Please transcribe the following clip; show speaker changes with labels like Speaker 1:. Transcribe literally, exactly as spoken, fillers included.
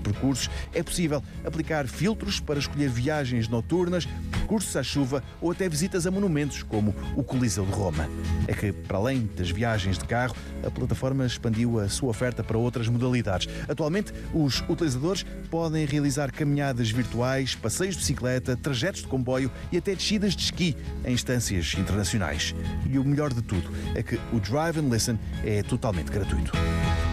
Speaker 1: percursos, é possível aplicar filtros para escolher viagens noturnas, percursos à chuva ou até visitas a monumentos como o Coliseu de Roma. É que, para além das viagens de carro, a plataforma expandiu a sua oferta para outras modalidades. Atualmente, os utilizadores podem realizar caminhadas virtuais, passeios de bicicleta, trajetos de comboio e até descidas de esqui em instâncias internacionais. E o melhor de tudo é que o Drive and Listen é totalmente gratuito.